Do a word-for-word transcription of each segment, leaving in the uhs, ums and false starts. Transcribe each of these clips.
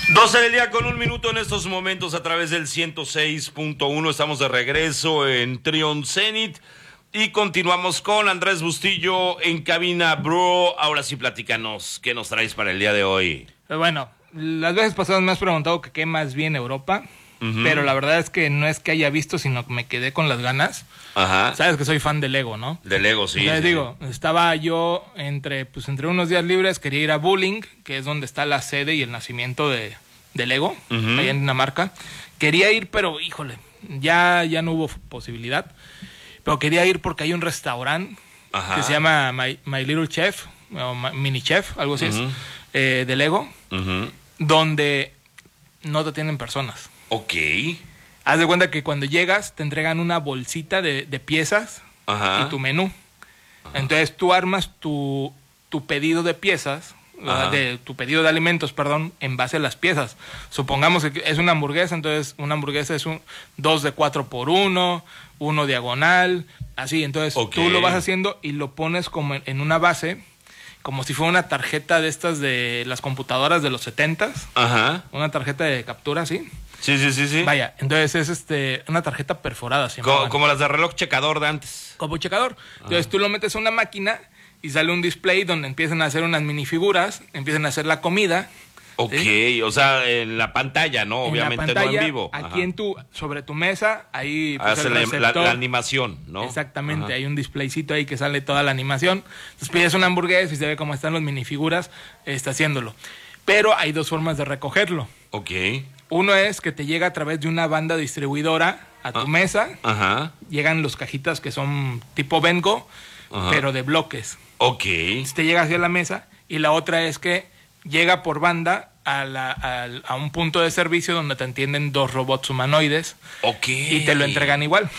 doce del día con un minuto en estos momentos a través del ciento seis punto uno. Estamos de regreso en Trion Zenit y continuamos con Andrés Bustillo en cabina. Bro, ahora sí platícanos, ¿qué nos traes para el día de hoy? Pero bueno, las veces pasadas me has preguntado que qué más vi en Europa, Uh-huh. pero la verdad es que no es que haya visto, sino que me quedé con las ganas. Ajá. Sabes que soy fan de Lego, ¿no? De Lego, sí. Entonces sí. digo, estaba yo entre, pues, entre unos días libres, quería ir a Bulling, que es donde está la sede y el nacimiento de, de Lego, Uh-huh. allá en Dinamarca. Quería ir, pero híjole, ya, ya no hubo posibilidad. Pero quería ir porque hay un restaurante Ajá. que se llama My, My Little Chef, o My- Mini Chef, algo así Uh-huh. es, eh, de Lego, Uh-huh. donde no te atienden personas. Ok. Haz de cuenta que cuando llegas te entregan una bolsita de, de piezas Ajá. y tu menú. Entonces tú armas tu, tu pedido de piezas, Ajá. de tu pedido de alimentos, perdón, en base a las piezas. Supongamos que es una hamburguesa, entonces una hamburguesa es un dos de cuatro por uno, uno diagonal, así. Entonces Ok. tú lo vas haciendo y lo pones como en, en una base, como si fuera una tarjeta de estas de las computadoras de los setentas, Ajá. una tarjeta de captura, ¿sí? Sí, sí, sí, sí. Vaya, entonces es este una tarjeta perforada, se Co- llamaban. como las de reloj checador de antes. Como checador. Entonces tú lo metes a una máquina y sale un display donde empiezan a hacer unas minifiguras, empiezan a hacer la comida. Ok, ¿sí? o sea, en la pantalla, ¿no? En Obviamente la pantalla, no en vivo. aquí Ajá. en tu, sobre tu mesa, ahí pues, Hace el la, la- receptor. la animación, ¿no? Exactamente, Ajá. hay un displaycito ahí que sale toda la animación. Entonces pides una hamburguesa y se ve cómo están las minifiguras, está haciéndolo. Pero hay dos formas de recogerlo. Ok. Uno es que te llega a través de una banda distribuidora a tu Ah. mesa. Ajá. Llegan los cajitas que son tipo Vengo, Ajá. pero de bloques. Ok. Entonces te llega hacia la mesa. Y la otra es que llega por banda a, la, al- a un punto de servicio donde te entienden dos robots humanoides Ok. y te lo entregan igual.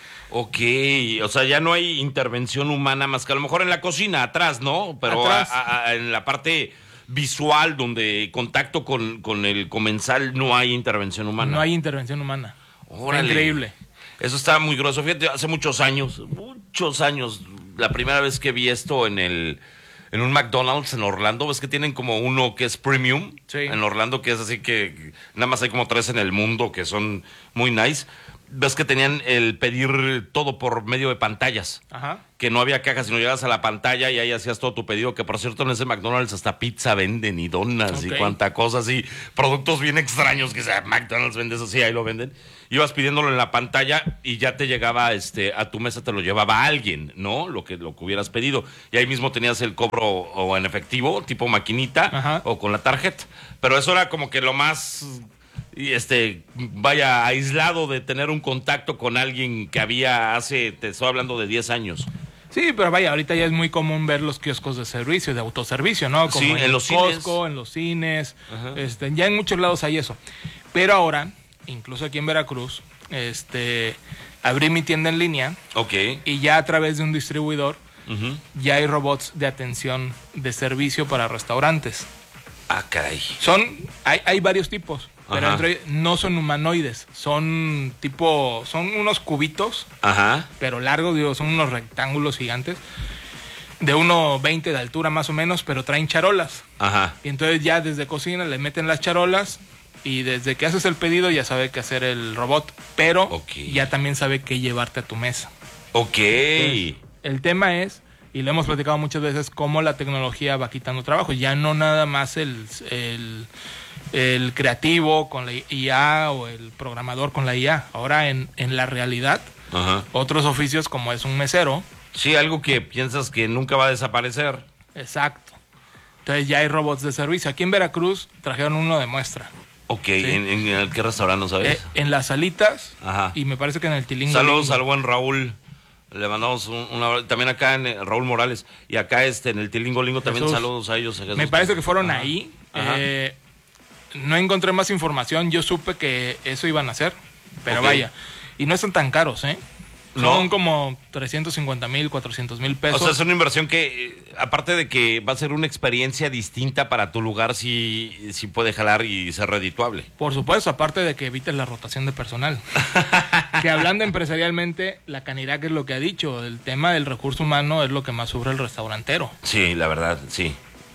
Ok, o sea, ya no hay intervención humana más que a lo mejor en la cocina, atrás, ¿no? Pero a- Atrás. a- a- en la parte visual, donde contacto con, con el comensal, no hay intervención humana. No hay intervención humana. Está Órale. increíble. Eso está muy grueso. Fíjate, hace muchos años, muchos años, la primera vez que vi esto en el en un McDonald's en Orlando, ves que tienen como uno que es premium Sí. en Orlando, que es así que nada más hay como tres en el mundo que son muy nice. Ves que tenían el pedir todo por medio de pantallas. Ajá. Que no había cajas, sino llegabas a la pantalla y ahí hacías todo tu pedido. Que por cierto, en ese McDonald's hasta pizza venden y donas y Ok. cuanta cosa así. Productos bien extraños que sea McDonald's vende eso, sí, ahí lo venden. Ibas pidiéndolo en la pantalla y ya te llegaba este a tu mesa, te lo llevaba alguien, ¿no? Lo que, lo que hubieras pedido. Y ahí mismo tenías el cobro o en efectivo, tipo maquinita, Ajá. o con la tarjeta. Pero eso era como que lo más... Y este, vaya, aislado de tener un contacto con alguien que había hace, te estoy hablando de diez años. Sí, pero vaya, ahorita ya es muy común ver los kioscos de servicio, de autoservicio, ¿no? Como Sí, en los cines. Costco, en los cines, Ajá. este, ya en muchos lados hay eso. Pero ahora, incluso aquí en Veracruz, este, abrí mi tienda en línea Ok. y ya a través de un distribuidor Ujú. ya hay robots de atención de servicio para restaurantes. Ah, caray. Son, hay, hay varios tipos, pero Ajá. entre, no son humanoides, son tipo, son unos cubitos, Ajá. pero largos, digo, son unos rectángulos gigantes, de uno veinte de altura más o menos, pero traen charolas. Ajá. Y entonces ya desde cocina le meten las charolas y desde que haces el pedido ya sabe qué hacer el robot, pero Ok. ya también sabe qué llevarte a tu mesa. Ok. El tema es, y lo hemos platicado muchas veces, cómo la tecnología va quitando trabajo. Ya no nada más el, el, el creativo con la I A o el programador con la I A. Ahora en, en la realidad, Ajá. otros oficios como es un mesero. Sí, algo que piensas que nunca va a desaparecer. Exacto. Entonces ya hay robots de servicio. Aquí en Veracruz trajeron uno de muestra. Ok, ¿en, en el qué restaurante no sabes? Eh, en las salitas Ajá. y me parece que en el Tilingo. Saludos al buen Raúl. Le mandamos un, una, también acá en eh, Raúl Morales. Y acá este en el Tilingo Lingo también Jesús. saludos a ellos. a Jesús. Me parece que fueron Ajá. ahí. Ajá. Eh, no encontré más información. Yo supe que eso iban a hacer. Pero Ok. vaya. Y no están tan caros, ¿eh? No. Son como trescientos cincuenta mil, cuatrocientos mil pesos. O sea, es una inversión que, eh, aparte de que va a ser una experiencia distinta para tu lugar, sí, sí puede jalar y ser redituable. Por supuesto, aparte de que evites la rotación de personal. Que hablando empresarialmente, la Canirac es lo que ha dicho. El tema del recurso humano es lo que más sufre el restaurantero. Sí, la verdad, sí.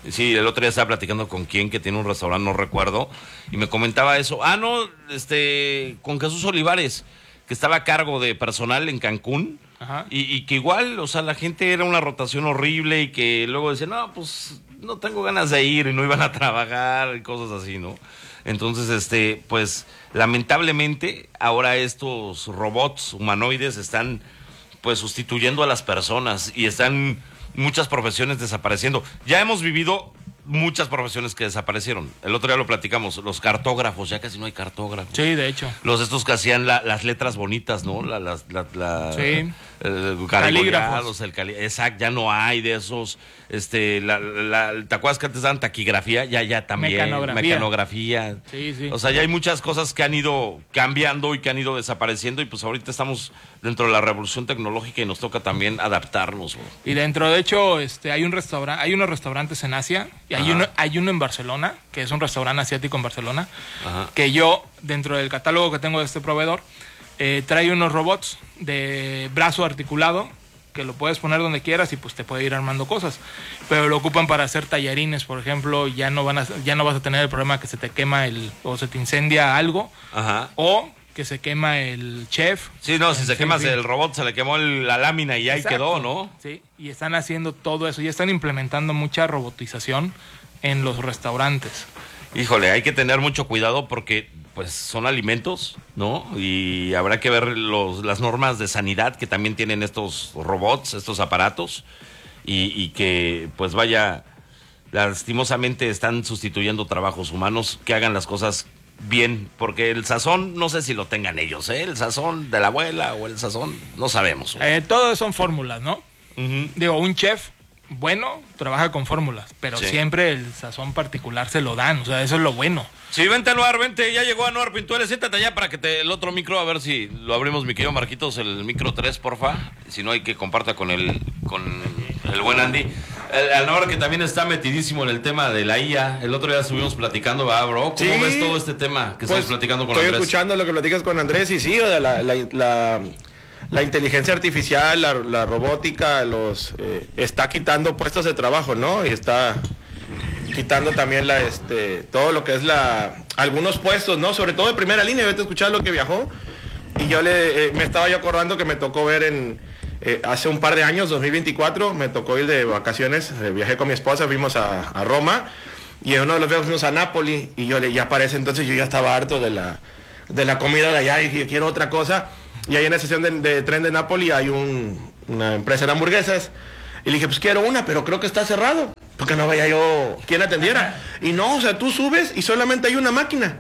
Sí, el otro día estaba platicando con quien que tiene un restaurante, no recuerdo, y me comentaba eso. Ah, no, este, con Jesús Olivares, que estaba a cargo de personal en Cancún, y, y que igual, o sea, la gente era una rotación horrible y que luego decían, no, pues no tengo ganas de ir y no iban a trabajar y cosas así, ¿no? Entonces, este, pues, lamentablemente, ahora estos robots humanoides están, pues, sustituyendo a las personas y están muchas profesiones desapareciendo. Ya hemos vivido muchas profesiones que desaparecieron. El otro día lo platicamos, los cartógrafos, ya casi no hay cartógrafos. Sí, de hecho. Los estos que hacían la, las letras bonitas, ¿no? La, la, la, la, sí. Eh, calígrafos. El cali Exacto, ya no hay de esos. Este, la, la, ¿te acuerdas que antes daban taquigrafía? Ya, ya también. Mecanografía. Mecanografía. Sí, sí. O sea, ya hay muchas cosas que han ido cambiando y que han ido desapareciendo y pues ahorita estamos dentro de la revolución tecnológica y nos toca también adaptarnos, bro. Y dentro, de hecho, este, hay un restaurante, hay unos restaurantes en Asia y hay uno, hay uno en Barcelona, que es un restaurante asiático en Barcelona, Ajá. que yo, dentro del catálogo que tengo de este proveedor, eh, trae unos robots de brazo articulado que lo puedes poner donde quieras y pues te puede ir armando cosas, pero lo ocupan para hacer tallarines, por ejemplo. Ya no van a, ya no vas a tener el problema que se te quema el o se te incendia algo, Ajá. o que se quema el chef. Sí, no, si se quema fin. el robot, se le quemó el, la lámina y ahí Exacto. quedó, ¿no? Sí, y están haciendo todo eso, y están implementando mucha robotización en los restaurantes. Híjole, hay que tener mucho cuidado porque pues son alimentos, ¿no? Y habrá que ver los, las normas de sanidad que también tienen estos robots, estos aparatos, y, y que pues vaya, lastimosamente están sustituyendo trabajos humanos, que hagan las cosas bien, porque el sazón, no sé si lo tengan ellos, ¿eh? El sazón de la abuela o el sazón, no sabemos. Eh, todo son fórmulas, ¿no? Uh-huh. Digo, un chef bueno trabaja con fórmulas, pero sí. siempre el sazón particular se lo dan, o sea, eso es lo bueno. Sí, vente, Anuar, vente, ya llegó Anuar Pintuales, siéntate allá para que te, el otro micro, a ver si lo abrimos, mi querido Marquitos, el micro tres, porfa, si no hay que comparta con el, con el buen Andy. El Anuar, que también está metidísimo en el tema de la I A, el otro día estuvimos platicando, ¿verdad, bro? ¿Cómo sí. ves todo este tema que pues, estamos platicando con estoy Andrés? Estoy escuchando lo que platicas con Andrés y sí, la, la, la, la, la inteligencia artificial, la, la robótica, los eh, está quitando puestos de trabajo, ¿no? Y está quitando también la este todo lo que es la algunos puestos, ¿no? Sobre todo de primera línea. Yo te escuchaba lo que viajó y yo le eh, me estaba yo acordando que me tocó ver en eh, hace un par de años, dos mil veinticuatro, me tocó ir de vacaciones, eh, viajé con mi esposa, fuimos a, a Roma y en uno de los viajes fuimos a Nápoli y yo le ya para ese entonces yo ya estaba harto de la de la comida de allá y dije, quiero otra cosa. Y ahí en la estación de, de tren de Nápoli hay un, una empresa de hamburguesas. Y le dije, pues quiero una, pero creo que está cerrado. Porque no vaya yo quien atendiera. Y no, o sea, tú subes y solamente hay una máquina.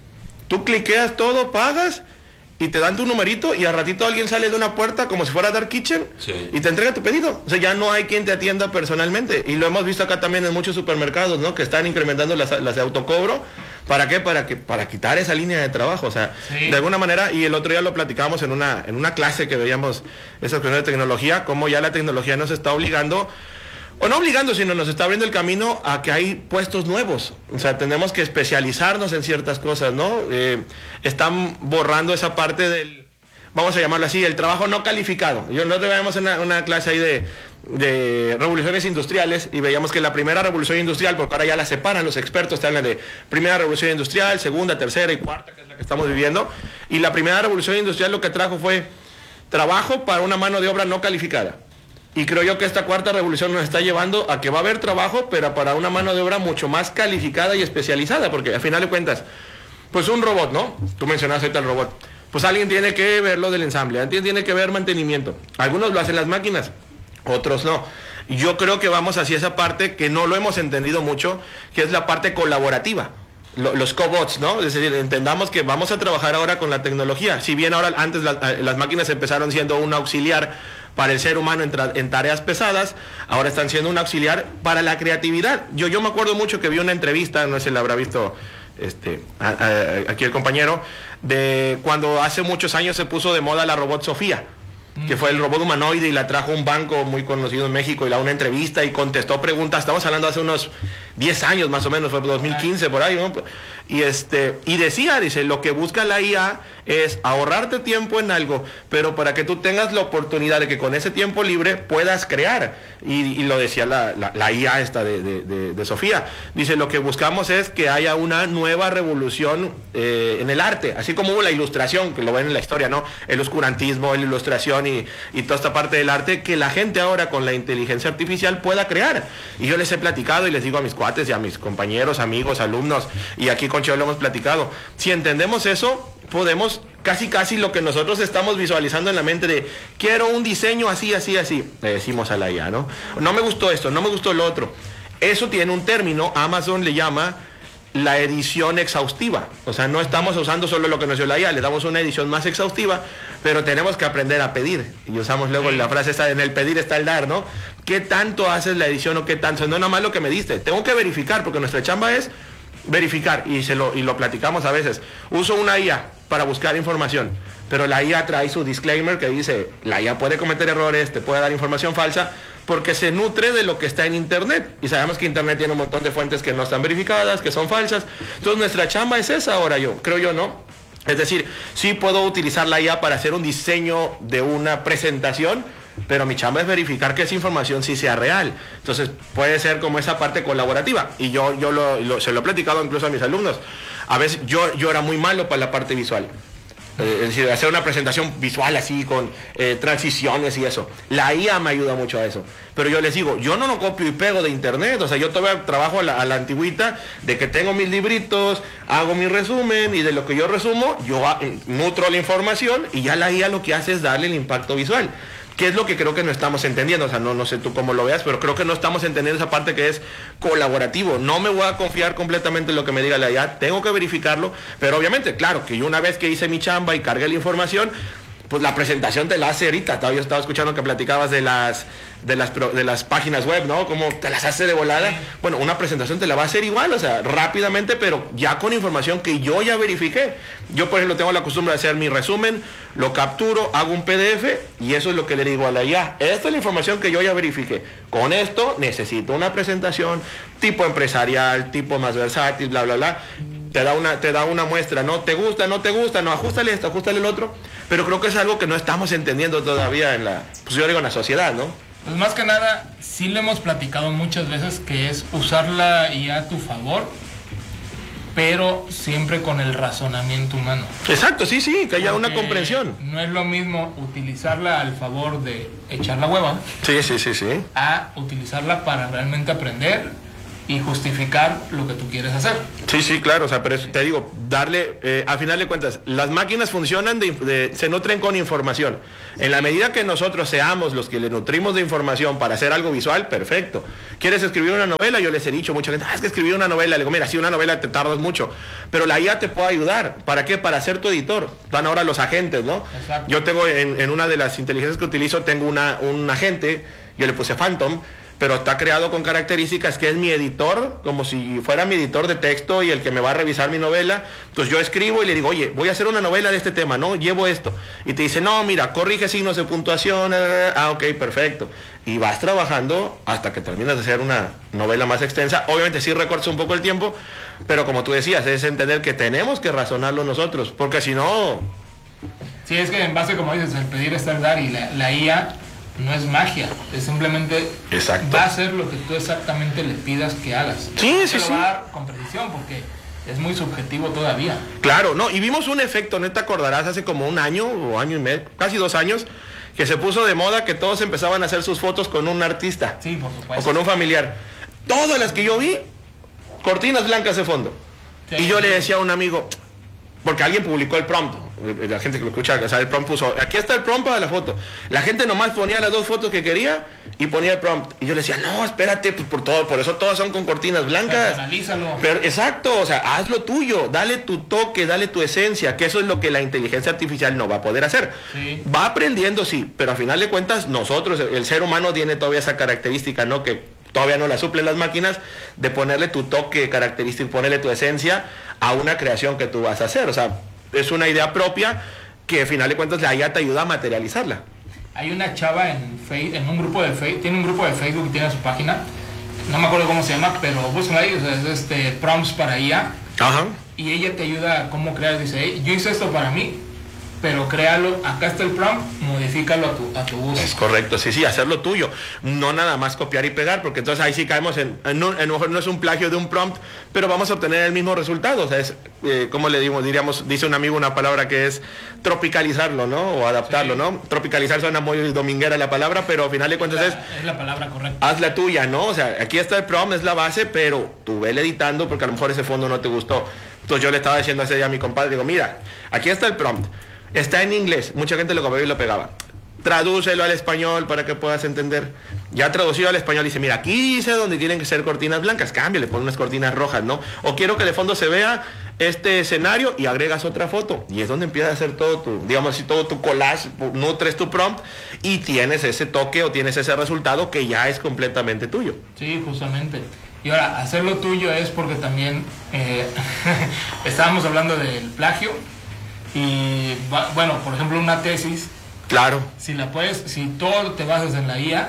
Tú cliqueas todo, pagas y te dan tu numerito y al ratito alguien sale de una puerta como si fuera Dark Kitchen sí. y te entrega tu pedido. O sea, ya no hay quien te atienda personalmente. Y lo hemos visto acá también en muchos supermercados, ¿no? Que están incrementando las, las de autocobro. ¿Para qué? Para que para quitar esa línea de trabajo. O sea, sí. de alguna manera, y el otro día lo platicábamos en una, en una clase que veíamos esas cuestiones de tecnología, cómo ya la tecnología nos está obligando, o no obligando, sino nos está abriendo el camino a que hay puestos nuevos. O sea, tenemos que especializarnos en ciertas cosas, ¿no? Eh, están borrando esa parte del, vamos a llamarlo así, el trabajo no calificado. Yo nosotros veíamos una, una clase ahí de, de revoluciones industriales y veíamos que la primera revolución industrial, porque ahora ya la separan los expertos, te hablan de primera revolución industrial, segunda, tercera y cuarta, que es la que estamos viviendo. Y la primera revolución industrial lo que trajo fue trabajo para una mano de obra no calificada. Y creo yo que esta cuarta revolución nos está llevando a que va a haber trabajo, pero para una mano de obra mucho más calificada y especializada, porque al final de cuentas, pues un robot, ¿no? Tú mencionaste ahorita el robot. Pues alguien tiene que ver lo del ensamble, alguien tiene que ver mantenimiento. Algunos lo hacen las máquinas, otros no. Y yo creo que vamos hacia esa parte que no lo hemos entendido mucho, que es la parte colaborativa. Los cobots, ¿no? Es decir, entendamos que vamos a trabajar ahora con la tecnología. Si bien ahora antes la, las máquinas empezaron siendo un auxiliar para el ser humano en, en tareas pesadas, ahora están siendo un auxiliar para la creatividad. Yo, yo me acuerdo mucho que vi una entrevista, no sé si la habrá visto este, a, a, aquí el compañero, de cuando hace muchos años se puso de moda la robot Sofía, mm. que fue el robot humanoide y la trajo un banco muy conocido en México y la una entrevista y contestó preguntas. Estamos hablando hace unos diez años más o menos, fue dos mil quince por ahí, ¿no? Y, este, y decía, dice, lo que busca la I A es ahorrarte tiempo en algo, pero para que tú tengas la oportunidad de que con ese tiempo libre puedas crear. Y, y lo decía la, la, la I A esta de, de, de, de Sofía. Dice, lo que buscamos es que haya una nueva revolución eh, en el arte, así como hubo la ilustración, que lo ven en la historia, ¿no? El oscurantismo, la ilustración y, y toda esta parte del arte, que la gente ahora con la inteligencia artificial pueda crear. Y yo les he platicado y les digo a mis cuates y a mis compañeros, amigos, alumnos, y aquí con Cheo lo hemos platicado. Si entendemos eso, podemos casi casi lo que nosotros estamos visualizando en la mente de quiero un diseño así, así, así, le decimos a la I A, ¿no? No me gustó esto, no me gustó lo otro. Eso tiene un término, Amazon le llama la edición exhaustiva. O sea, no estamos usando solo lo que nos dio la I A, le damos una edición más exhaustiva, pero tenemos que aprender a pedir. Y usamos luego la frase esta, en el pedir está el dar, ¿no? ¿Qué tanto haces la edición o qué tanto? No nada más lo que me diste. Tengo que verificar, porque nuestra chamba es verificar, y, se lo, y lo platicamos a veces. Uso una I A para buscar información, pero la I A trae su disclaimer que dice, la I A puede cometer errores, te puede dar información falsa, porque se nutre de lo que está en Internet. Y sabemos que Internet tiene un montón de fuentes que no están verificadas, que son falsas. Entonces nuestra chamba es esa ahora, yo creo yo, ¿no? Es decir, sí puedo utilizar la I A para hacer un diseño de una presentación, pero mi chamba es verificar que esa información sí sea real. Entonces puede ser como esa parte colaborativa. Y yo, yo lo, lo, se lo he platicado incluso a mis alumnos. A veces yo, yo era muy malo para la parte visual. Eh, es decir, hacer una presentación visual así con eh, transiciones y eso. La I A me ayuda mucho a eso. Pero yo les digo, yo no lo copio y pego de internet. O sea, yo todavía trabajo a la, a la antigüita de que tengo mis libritos, hago mi resumen y de lo que yo resumo, yo eh, nutro la información y ya la I A lo que hace es darle el impacto visual. ¿Qué es lo que creo que no estamos entendiendo? O sea, no, no sé tú cómo lo veas, pero creo que no estamos entendiendo esa parte que es colaborativo. No me voy a confiar completamente en lo que me diga la I A, tengo que verificarlo, pero obviamente, claro, que yo una vez que hice mi chamba y cargué la información, pues la presentación te la hace ahorita. Todavía estaba escuchando que platicabas de las de las de las páginas web, ¿no? Como te las hace de volada. Sí. Bueno, una presentación te la va a hacer igual, o sea, rápidamente, pero ya con información que yo ya verifiqué. Yo, por ejemplo, tengo la costumbre de hacer mi resumen, lo capturo, hago un P D F y eso es lo que le digo a la I A. Esta es la información que yo ya verifiqué. Con esto necesito una presentación tipo empresarial, tipo más versátil, bla, bla, bla. Te da una, te da una muestra, ¿no? ¿Te gusta? ¿No te gusta? No, ajustale esto, ajustale el otro. Pero creo que es algo que no estamos entendiendo todavía en la, pues yo digo en la sociedad, ¿no? Pues más que nada, sí lo hemos platicado muchas veces, que es usar la I A a tu favor, pero siempre con el razonamiento humano. Exacto, sí, sí, que haya Porque una comprensión. No es lo mismo utilizarla al favor de echar la hueva, sí, sí, sí, sí, a utilizarla para realmente aprender y justificar lo que tú quieres hacer. Sí, sí, claro, o sea, pero eso, te digo, darle, eh, al final de cuentas, las máquinas funcionan, de, de, se nutren con información. En la medida que nosotros seamos los que le nutrimos de información para hacer algo visual, perfecto. ¿Quieres escribir una novela? Yo les he dicho, mucha gente, ah, es que escribir una novela, le digo, mira, sí, una novela te tardas mucho, pero la I A te puede ayudar. ¿Para qué? Para ser tu editor. Están ahora los agentes, ¿no? Exacto. Yo tengo, en, en una de las inteligencias que utilizo, tengo una, un agente, yo le puse Phantom, pero está creado con características que es mi editor, como si fuera mi editor de texto y el que me va a revisar mi novela. Entonces yo escribo y le digo, oye, voy a hacer una novela de este tema, ¿no? Llevo esto. Y te dice, no, mira, corrige signos de puntuación. Ah, ok, perfecto. Y vas trabajando hasta que terminas de hacer una novela más extensa. Obviamente sí recortas un poco el tiempo, pero como tú decías, es entender que tenemos que razonarlo nosotros, porque si no... Sí, es que en base, como dices, el pedir está el dar, y la, la I A no es magia, es simplemente Exacto. va a hacer lo que tú exactamente le pidas que hagas. Sí, no sí, te sí. lo va a dar con precisión porque es muy subjetivo todavía. Claro, no, y vimos un efecto, ¿no te acordarás? Hace como un año o año y medio, casi dos años, que se puso de moda que todos empezaban a hacer sus fotos con un artista. Sí, por supuesto. O con un familiar. Todas las que yo vi, cortinas blancas de fondo. Sí, y yo sí. le decía a un amigo, porque alguien publicó el prompt, la gente que lo escucha, o sea, el prompt puso, aquí está el prompt para la foto. La gente nomás ponía las dos fotos que quería y ponía el prompt. Y yo le decía, no, espérate, pues por todo, por eso todas son con cortinas blancas. Personalízalo. Pero, exacto, o sea, haz lo tuyo, dale tu toque, dale tu esencia, que eso es lo que la inteligencia artificial no va a poder hacer. Sí. Va aprendiendo, sí, pero a final de cuentas, nosotros, el ser humano tiene todavía esa característica, ¿no? Que todavía no la suplen las máquinas, de ponerle tu toque característico, ponerle tu esencia a una creación que tú vas a hacer. O sea, es una idea propia que al final de cuentas la I A te ayuda a materializarla. Hay una chava en, Facebook, en un grupo de Facebook, tiene un grupo de Facebook y tiene su página, no me acuerdo cómo se llama, pero búscala ahí, o sea, es este, prompts para I A. Ajá. Y ella te ayuda a cómo crear, dice, hey, yo hice esto para mí, pero créalo, acá está el prompt, modifícalo a tu, a tu gusto. Es correcto, sí, sí, hacerlo tuyo, no nada más copiar y pegar, porque entonces ahí sí caemos en, en, un, en no es un plagio de un prompt, pero vamos a obtener el mismo resultado, o sea, es, eh, como le digo, diríamos, dice un amigo una palabra que es tropicalizarlo, ¿no? O adaptarlo, sí. ¿no? Tropicalizar suena muy dominguera la palabra, pero al final de cuentas la, es... Es la palabra correcta. Haz la tuya, ¿no? O sea, aquí está el prompt, es la base, pero tú vele editando porque a lo mejor ese fondo no te gustó. Entonces yo le estaba diciendo ese día a mi compadre, digo, mira, aquí está el prompt. Está en inglés, mucha gente lo copiaba y lo pegaba. Tradúcelo al español para que puedas entender. Ya traducido al español dice, mira, aquí dice donde tienen que ser cortinas blancas, cámbiale, pon unas cortinas rojas, ¿no? O quiero que de fondo se vea este escenario y agregas otra foto. Y es donde empieza a hacer todo tu, digamos así, todo tu collage, nutres tu prompt y tienes ese toque o tienes ese resultado que ya es completamente tuyo. Sí, justamente. Y ahora, hacerlo tuyo es porque también eh, estábamos hablando del plagio. Y bueno, por ejemplo, una tesis. Claro. Si la puedes, si todo te basas en la I A,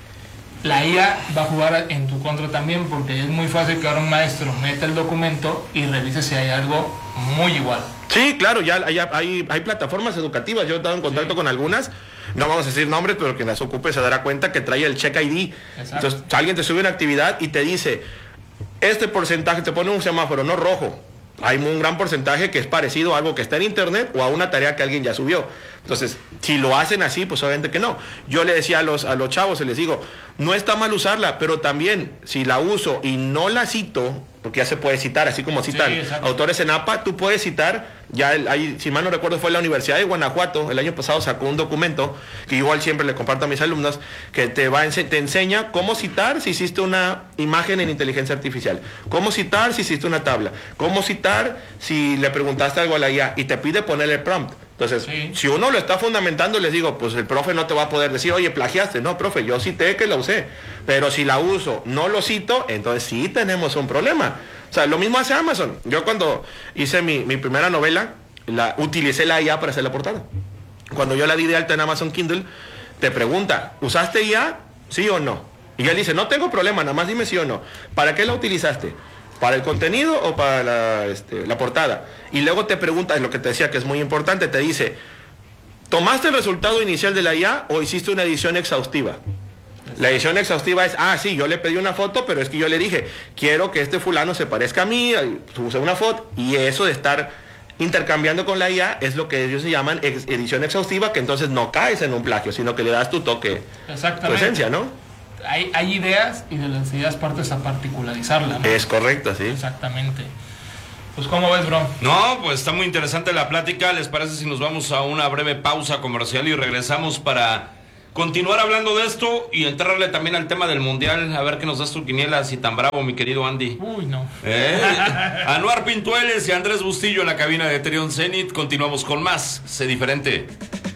la I A va a jugar en tu contra también, porque es muy fácil que ahora un maestro meta el documento y revise si hay algo muy igual. Sí, claro, ya hay, hay, hay plataformas educativas, yo he estado en contacto sí. con algunas, no vamos a decir nombres, pero quien las ocupe se dará cuenta que trae el check I D. Exacto. Entonces, alguien te sube una actividad y te dice, este porcentaje, te pone un semáforo, no rojo. Hay un gran porcentaje que es parecido a algo que está en internet o a una tarea que alguien ya subió. Entonces, si lo hacen así, pues obviamente que no. Yo le decía a los, a los chavos, les digo, no está mal usarla, pero también, si la uso y no la cito, porque ya se puede citar, así como citan sí, autores en A P A, tú puedes citar, ya el, hay, si mal no recuerdo fue la Universidad de Guanajuato, el año pasado sacó un documento, que igual siempre le comparto a mis alumnos, que te, va, te enseña cómo citar si hiciste una imagen en inteligencia artificial, cómo citar si hiciste una tabla, cómo citar si le preguntaste algo a la I A, y te pide poner el prompt. Entonces, sí. si uno lo está fundamentando, les digo, pues el profe no te va a poder decir, oye, plagiaste. No, profe, yo cité que la usé. Pero si la uso, no lo cito, entonces sí tenemos un problema. O sea, lo mismo hace Amazon. Yo cuando hice mi, mi primera novela, la, utilicé la I A para hacer la portada. Cuando yo la di de alta en Amazon Kindle, te pregunta, ¿usaste I A? ¿Sí o no? Y él dice, no tengo problema, nada más dime sí o no. ¿Para qué la utilizaste? ¿Para el contenido o para la, este, la portada? Y luego te pregunta, es lo que te decía que es muy importante, te dice, ¿tomaste el resultado inicial de la I A o hiciste una edición exhaustiva? La edición exhaustiva es, ah, sí, yo le pedí una foto, pero es que yo le dije, quiero que este fulano se parezca a mí, puse una foto, y eso de estar intercambiando con la I A es lo que ellos se llaman ex edición exhaustiva, que entonces no caes en un plagio, sino que le das tu toque, tu esencia, ¿no? Hay, hay ideas y de las ideas partes a particularizarla, ¿no? Es correcto, sí. Exactamente. Pues, ¿cómo ves, bro? No, pues está muy interesante la plática. ¿Les parece si nos vamos a una breve pausa comercial y regresamos para continuar hablando de esto y entrarle también al tema del mundial? A ver qué nos das tu quiniela, así tan bravo, mi querido Andy. Uy, no. ¿Eh? Anuar Pintueles y Andrés Bustillo en la cabina de Trión Zenit. Continuamos con más. Sé diferente.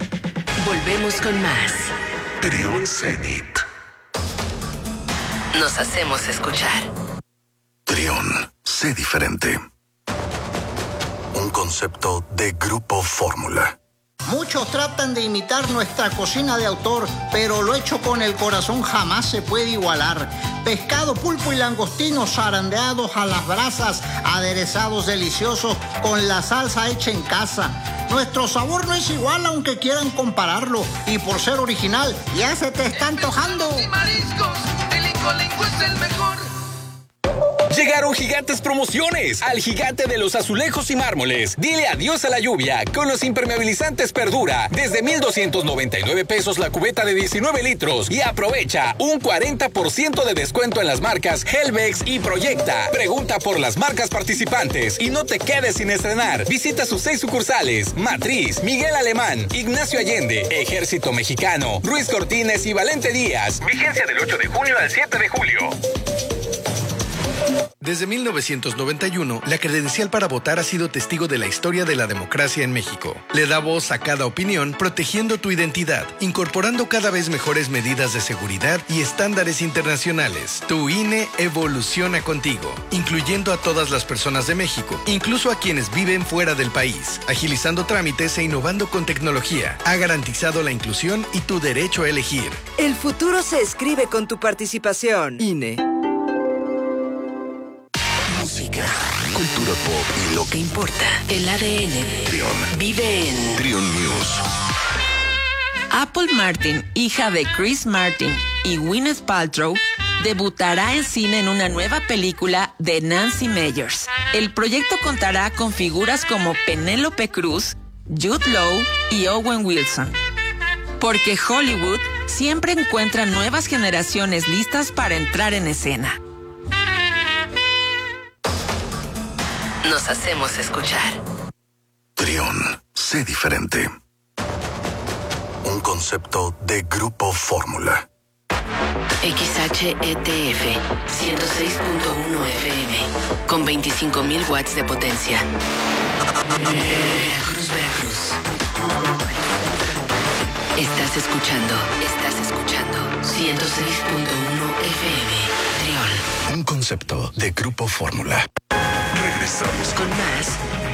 Volvemos con más. Trión Zenit. Nos hacemos escuchar. Trión, sé diferente. Un concepto de Grupo Fórmula. Muchos tratan de imitar nuestra cocina de autor, pero lo hecho con el corazón jamás se puede igualar. Pescado, pulpo y langostinos zarandeados a las brasas, aderezados deliciosos con la salsa hecha en casa. Nuestro sabor no es igual aunque quieran compararlo, y por ser original ya se te está antojando. Y mariscos, el Incolinco es el mejor. Llegaron gigantes promociones al gigante de los azulejos y mármoles. Dile adiós a la lluvia con los impermeabilizantes Perdura. Desde mil doscientos noventa y nueve pesos la cubeta de diecinueve litros. Y aprovecha un cuarenta por ciento de descuento en las marcas Helvex y Proyecta. Pregunta por las marcas participantes y no te quedes sin estrenar. Visita sus seis sucursales: Matriz, Miguel Alemán, Ignacio Allende, Ejército Mexicano, Ruiz Cortines y Valente Díaz. Vigencia del ocho de junio al siete de julio. Desde mil novecientos noventa y uno, la credencial para votar ha sido testigo de la historia de la democracia en México. Le da voz a cada opinión, protegiendo tu identidad, incorporando cada vez mejores medidas de seguridad y estándares internacionales. Tu I N E evoluciona contigo, incluyendo a todas las personas de México, incluso a quienes viven fuera del país, agilizando trámites e innovando con tecnología. Ha garantizado la inclusión y tu derecho a elegir. El futuro se escribe con tu participación. I N E. cultura pop y lo ¿Qué importa? El A D N Trión. vive en Trión News. Apple Martin, hija de Chris Martin y Gwyneth Paltrow, debutará en cine en una nueva película de Nancy Meyers. El proyecto contará con figuras como Penélope Cruz, Jude Law y Owen Wilson. Porque Hollywood siempre encuentra nuevas generaciones listas para entrar en escena. Nos hacemos escuchar. Trión. Sé diferente. Un concepto de Grupo Fórmula. X H E T F ciento seis punto uno F M con veinticinco mil watts de potencia. Veracruz, Veracruz. Estás escuchando, estás escuchando ciento seis punto uno F M Trión. Un concepto de Grupo Fórmula. Regresamos Con más